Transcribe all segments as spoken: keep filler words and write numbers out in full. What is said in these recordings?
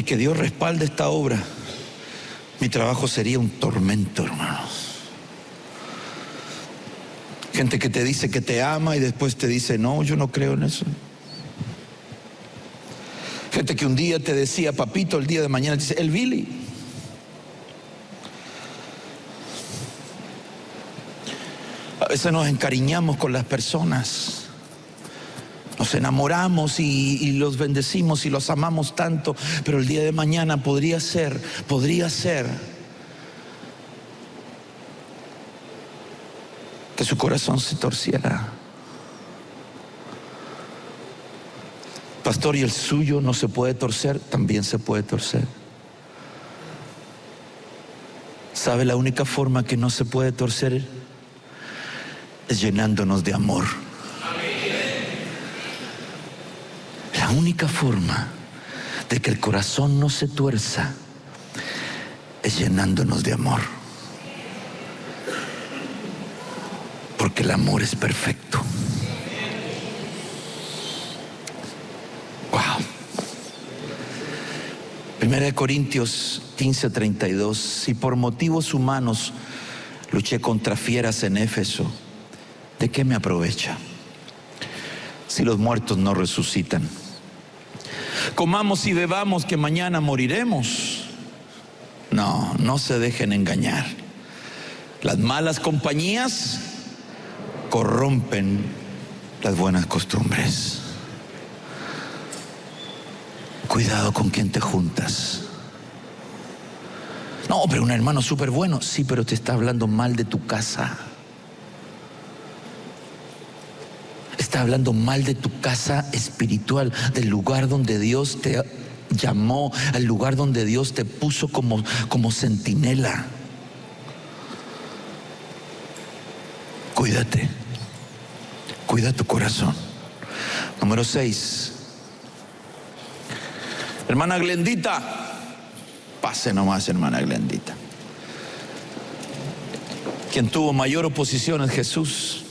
y que Dios respalde esta obra, mi trabajo sería un tormento, hermanos. Gente que te dice que te ama y después te dice, no, yo no creo en eso. Gente que un día te decía, papito, el día de mañana te dice, el Billy. A veces nos encariñamos con las personas, nos enamoramos y, y los bendecimos y los amamos tanto, pero el día de mañana podría ser, podría ser que su corazón se torciera. Pastor, ¿y el suyo no se puede torcer? También se puede torcer. ¿Sabe la única forma que no se puede torcer? Es llenándonos de amor. La única forma de que el corazón no se tuerza es llenándonos de amor. Porque el amor es perfecto. Wow. Primera de Corintios quince, treinta y dos. Si por motivos humanos luché contra fieras en Éfeso, ¿de qué me aprovecha? Si los muertos no resucitan. Comamos y bebamos que mañana moriremos. No, no se dejen engañar. Las malas compañías corrompen las buenas costumbres. Cuidado con quién te juntas. No, pero un hermano súper bueno. Sí, pero te está hablando mal de tu casa. Está hablando mal de tu casa espiritual, del lugar donde Dios te llamó, al lugar donde Dios te puso como, como centinela. Cuídate, cuida tu corazón. Número seis. Hermana Glendita, pase nomás, hermana Glendita. Quien tuvo mayor oposición es Jesús.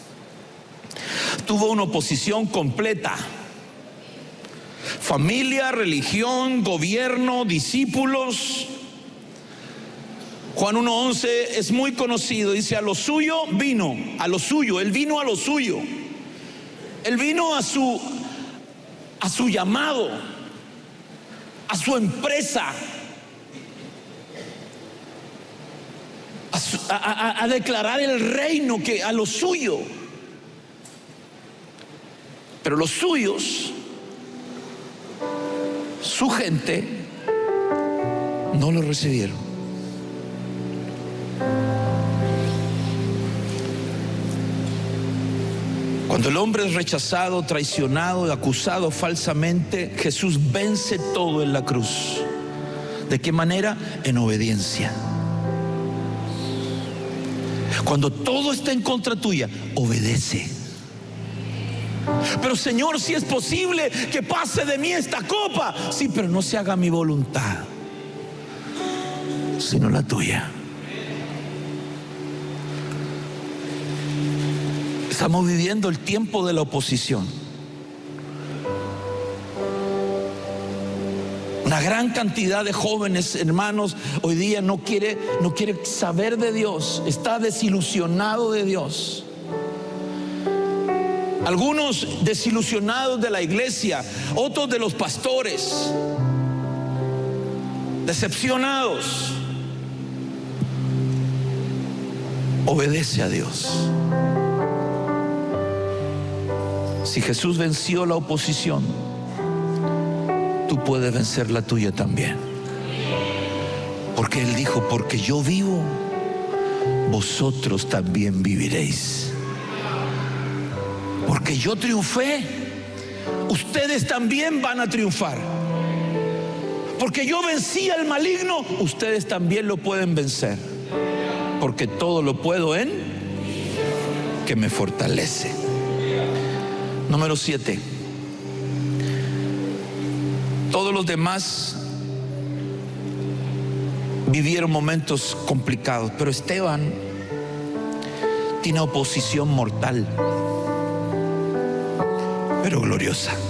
Tuvo una oposición completa. Familia, religión, gobierno, discípulos. Juan uno once es muy conocido. Dice, a lo suyo vino, a lo suyo, él vino a lo suyo. Él vino a su, a su llamado, a su empresa, a, su, a, a, a declarar el reino, que a lo suyo. Pero los suyos, su gente, no lo recibieron. Cuando el hombre es rechazado, traicionado, acusado falsamente, Jesús vence todo en la cruz. ¿De qué manera? En obediencia. Cuando todo está en contra tuya, obedece. Pero Señor, si es posible que pase de mí esta copa. Sí, pero no se haga mi voluntad, sino la tuya. Estamos viviendo el tiempo de la oposición. Una gran cantidad de jóvenes, hermanos, hoy día no quiere, no quiere saber de Dios. Está desilusionado de Dios. Algunos desilusionados de la iglesia, otros de los pastores, decepcionados. Obedece a Dios. Si Jesús venció la oposición, tú puedes vencer la tuya también. Porque Él dijo, porque yo vivo, vosotros también viviréis. Porque yo triunfé, ustedes también van a triunfar. Porque yo vencí al maligno, ustedes también lo pueden vencer. Porque todo lo puedo en que me fortalece. Número siete. Todos los demás vivieron momentos complicados, pero Esteban tiene oposición mortal, pero gloriosa.